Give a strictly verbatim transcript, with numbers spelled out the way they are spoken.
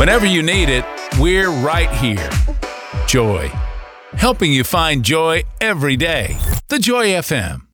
Whenever you need it, we're right here. Joy, helping you find joy every day. The Joy F M.